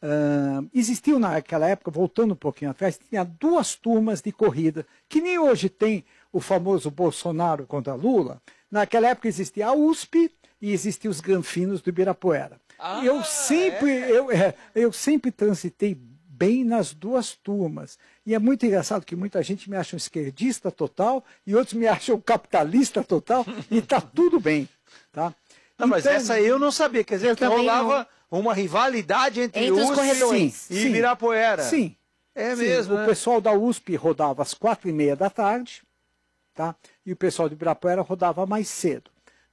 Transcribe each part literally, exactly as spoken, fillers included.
Uh, existiam naquela época, voltando um pouquinho atrás, tinha duas turmas de corrida, que nem hoje tem o famoso Bolsonaro contra Lula. Naquela época existia a U S P e existiam os Granfinos do Ibirapuera. Ah, eu, sempre, é? eu, é, eu sempre transitei bem nas duas turmas. E é muito engraçado que muita gente me acha um esquerdista total e outros me acham capitalista total e está tudo bem. Tá? Não, então, mas essa aí eu não sabia, quer dizer, que rolava não. uma rivalidade entre, entre U S P e Ibirapuera. Sim, é sim. mesmo. O né? pessoal da U S P rodava às quatro e meia da tarde, tá? E o pessoal de Ibirapuera rodava mais cedo.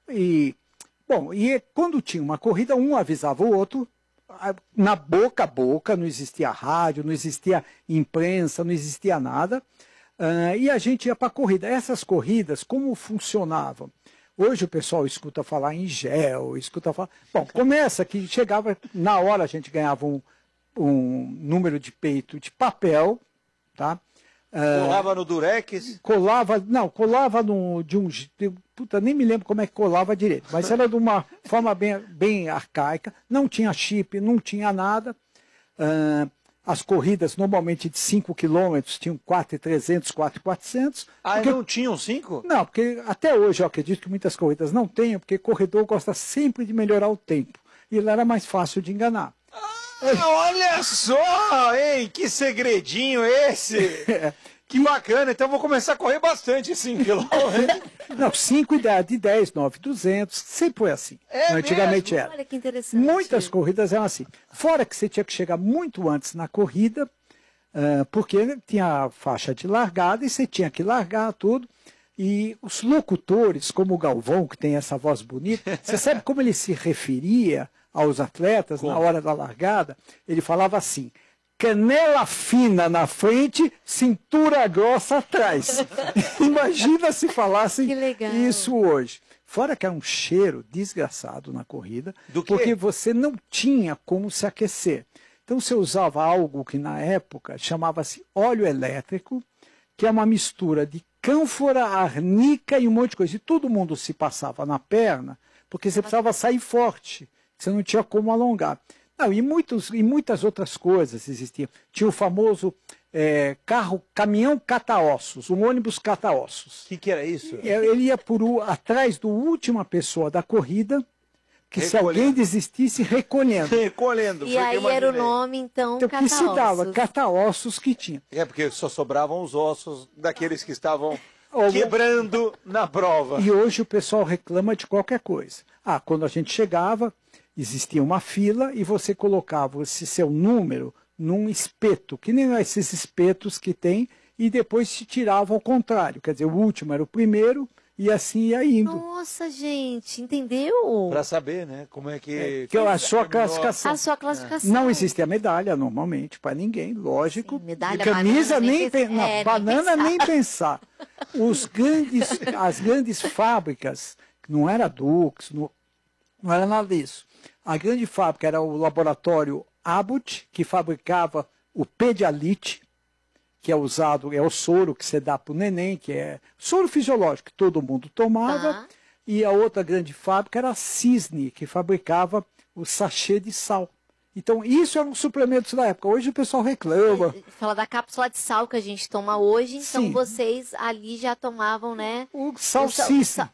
E, bom, e quando tinha uma corrida, um avisava o outro, na boca a boca, não existia rádio, não existia imprensa, não existia nada, uh, e a gente ia para a corrida. Essas corridas, como funcionavam? Hoje o pessoal escuta falar em gel, escuta falar... Bom, começa que chegava, na hora a gente ganhava um, um número de peito de papel, tá? Colava uh, no durex? Colava, não, colava no, de um... Puta, nem me lembro como é que colava direito, mas era de uma forma bem, bem arcaica, não tinha chip, não tinha nada. Uh, as corridas normalmente de cinco quilômetros tinham quatro mil e trezentos, quatro mil e quatrocentos. Ah, porque... não tinham cinco? Não, porque até hoje eu acredito que muitas corridas não tenham, porque corredor gosta sempre de melhorar o tempo. E lá era mais fácil de enganar. Ah, olha só, hein? Que segredinho esse! É. Que bacana, então vou começar a correr bastante cinco quilômetros. Não, cinco de dez, nove, duzentos, sempre foi assim. É Antigamente mesmo? era. Olha que interessante. Muitas corridas eram assim. Fora que você tinha que chegar muito antes na corrida, uh, porque tinha a faixa de largada e você tinha que largar tudo. E os locutores, como o Galvão, que tem essa voz bonita, você sabe como ele se referia aos atletas como? Na hora da largada? Ele falava assim: canela fina na frente, cintura grossa atrás. Imagina se falassem isso hoje. Fora que é um cheiro desgraçado na corrida, porque você não tinha como se aquecer. Então você usava algo que na época chamava-se óleo elétrico, que é uma mistura de cânfora, arnica e um monte de coisa. E todo mundo se passava na perna, porque você precisava sair forte, você não tinha como alongar. Não, e, muitos, e muitas outras coisas existiam. Tinha o famoso é, carro, caminhão cata-ossos, um ônibus cata-ossos. O que, que era isso? Ele ia por o, atrás do última pessoa da corrida, que recolhendo. Se alguém desistisse, recolhendo. Recolhendo. E aí era o nome, então, então que se dava, cata-ossos que tinha. É, porque só sobravam os ossos daqueles que estavam quebrando na prova. E hoje o pessoal reclama de qualquer coisa. Ah, quando a gente chegava, existia uma fila e você colocava esse seu número num espeto, que nem esses espetos que tem, e depois se tirava ao contrário. Quer dizer, o último era o primeiro e assim ia indo. Nossa, gente, entendeu? Para saber, né? Como é que... É, que a sua classificação. A sua classificação. Não existe a medalha, normalmente, para ninguém, lógico. Sim, medalha, e camisa, nem, nem, pensar. não, É, banana nem nem pensar. Os grandes, as grandes fábricas, não era Dux, não, não era nada disso. A grande fábrica era o laboratório Abbott, que fabricava o Pedialyte, que é usado, é o soro que você dá para o neném, que é soro fisiológico que todo mundo tomava. Tá. E a outra grande fábrica era a Cisne, que fabricava o sachê de sal. Então, isso eram os suplementos da época. Hoje o pessoal reclama. Fala da cápsula de sal que a gente toma hoje, então Sim. Vocês ali já tomavam, né? O sal o sal, cisne.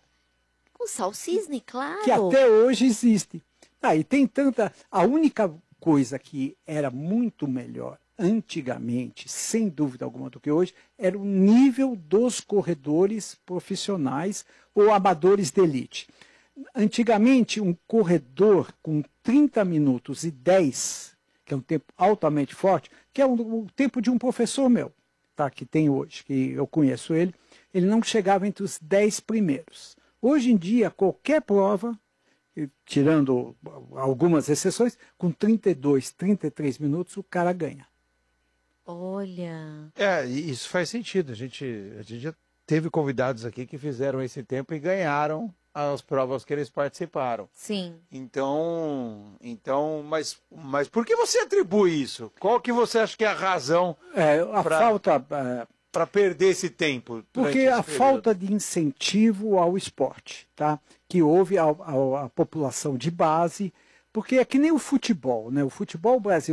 O sal cisne, claro. Que até hoje existe. Ah, e tem tanta... A única coisa que era muito melhor antigamente, sem dúvida alguma do que hoje, era o nível dos corredores profissionais ou amadores de elite. Antigamente, um corredor com trinta minutos e dez, que é um tempo altamente forte, que é o, o tempo de um professor meu, tá, que tem hoje, que eu conheço ele, ele não chegava entre os dez primeiros. Hoje em dia, qualquer prova, tirando algumas exceções, com trinta e dois, trinta e três minutos, o cara ganha. Olha... É, isso faz sentido. A gente, a gente já teve convidados aqui que fizeram esse tempo e ganharam as provas que eles participaram. Sim. Então, então mas, mas por que você atribui isso? Qual que você acha que é a razão é, a pra, falta para perder esse tempo? Porque a período? Falta de incentivo ao esporte, tá? Que houve a, a, a população de base, porque é que nem o futebol, né? O futebol brasileiro